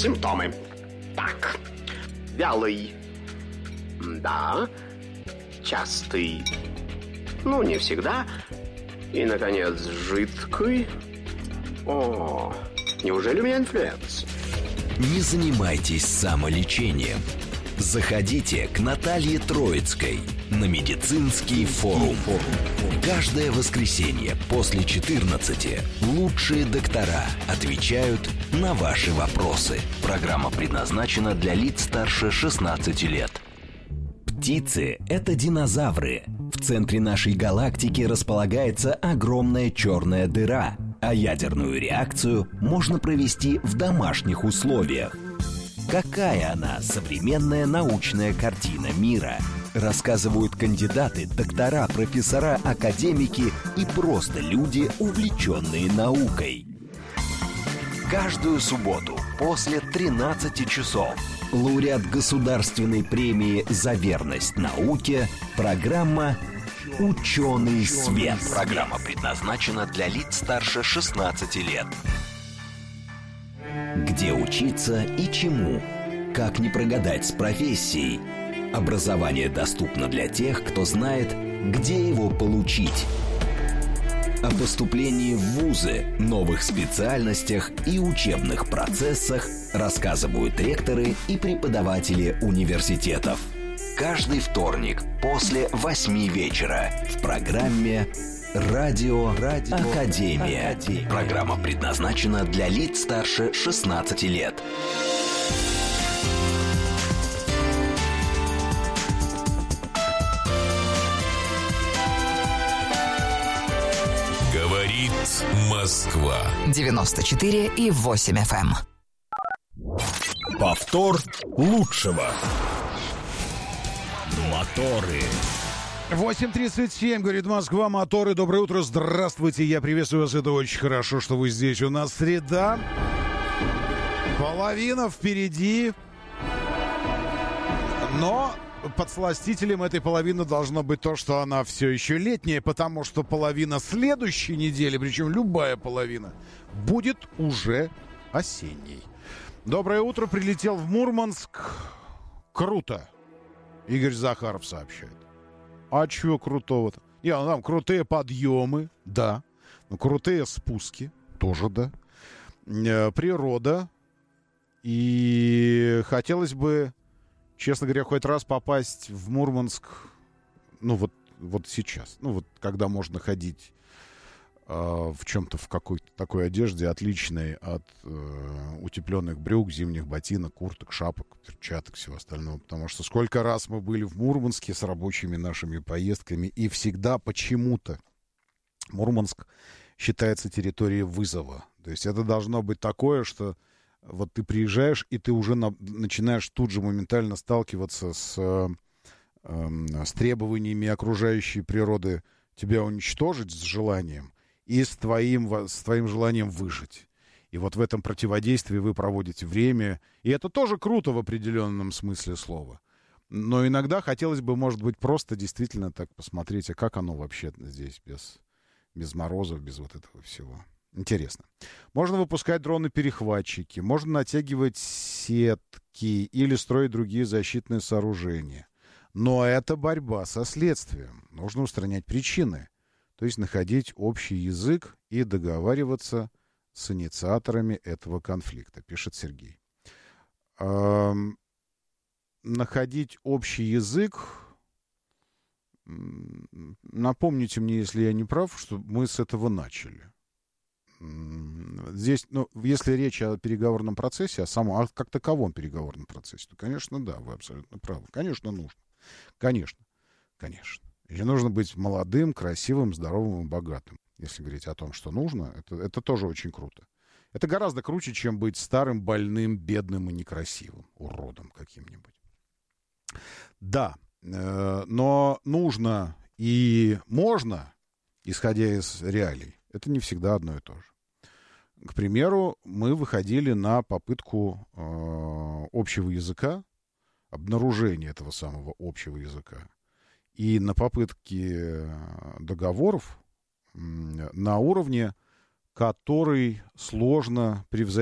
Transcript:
Симптомы. Так. Вялый. Да. Частый. Ну, не всегда. И, наконец, жидкий. О, неужели у меня инфлюенс? Не занимайтесь самолечением. Заходите к Наталье Троицкой на медицинский форум. Каждое воскресенье после 14 лучшие доктора отвечают на ваши вопросы. Программа предназначена для лиц старше 16 лет. Птицы – это динозавры. В центре нашей галактики располагается огромная черная дыра, а ядерную реакцию можно провести в домашних условиях. Какая она, современная научная картина мира? Рассказывают кандидаты, доктора, профессора, академики и просто люди, увлеченные наукой. Каждую субботу после 13 часов лауреат Государственной премии «За верность науке» программа «Ученый свет». Программа предназначена для лиц старше 16 лет. Где учиться и чему? Как не прогадать с профессией? Образование доступно для тех, кто знает, где его получить. О поступлении в вузы, новых специальностях и учебных процессах рассказывают ректоры и преподаватели университетов. Каждый вторник после 8 вечера в программе «Радио Академия». Программа предназначена для лиц старше 16 лет. Говорит Москва. 94,8 FM. Повтор лучшего. Моторы. 8:37, говорит Москва, моторы. Доброе утро, здравствуйте, я приветствую вас. Это очень хорошо, что вы здесь. У нас среда, половина впереди, но подсластителем этой половины должно быть то, что она все еще летняя, потому что половина следующей недели, причем любая половина, будет уже осенней. Доброе утро, прилетел в Мурманск. Круто, Игорь Захаров сообщает. А чего крутого-то? Там крутые подъемы, да. Но крутые спуски, тоже да. Природа. И хотелось бы, честно говоря, хоть раз попасть в Мурманск, вот сейчас. Когда можно ходить в чем-то, в какой-то такой одежде отличной от утепленных брюк, зимних ботинок, курток, шапок, перчаток, всего остального. Потому что сколько раз мы были в Мурманске с рабочими нашими поездками, и всегда почему-то Мурманск считается территорией вызова. То есть это должно быть такое, что вот ты приезжаешь, и ты уже начинаешь тут же моментально сталкиваться с требованиями окружающей природы тебя уничтожить, с желанием, и с твоим желанием выжить. И вот в этом противодействии вы проводите время. И это тоже круто в определенном смысле слова. Но иногда хотелось бы, может быть, просто действительно так посмотреть, а как оно вообще здесь без морозов, без вот этого всего. Интересно. Можно выпускать дроны-перехватчики, можно натягивать сетки или строить другие защитные сооружения. Но это борьба со следствием. Нужно устранять причины. То есть находить общий язык и договариваться с инициаторами этого конфликта, пишет Сергей. Находить общий язык, напомните мне, если я не прав, что мы с этого начали. Здесь, если речь о переговорном процессе, о как таковом переговорном процессе, то, конечно, да, вы абсолютно правы. Конечно, нужно. Конечно. И нужно быть молодым, красивым, здоровым и богатым. Если говорить о том, что нужно, это тоже очень круто. Это гораздо круче, чем быть старым, больным, бедным и некрасивым, уродом каким-нибудь. Да, но нужно и можно, исходя из реалий, это не всегда одно и то же. К примеру, мы выходили на попытку общего языка, обнаружения этого самого общего языка, и на попытки договоров на уровне, который сложно превзойти.